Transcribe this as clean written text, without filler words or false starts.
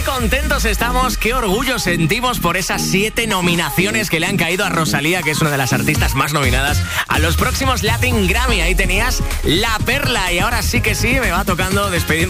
contentos estamos, qué orgullo sentimos por esas 7 nominaciones que le han caído a Rosalía, que es una de las artistas más nominadas a los próximos Latin Grammy. Ahí tenías La Perla y ahora sí que sí, me va tocando despedirme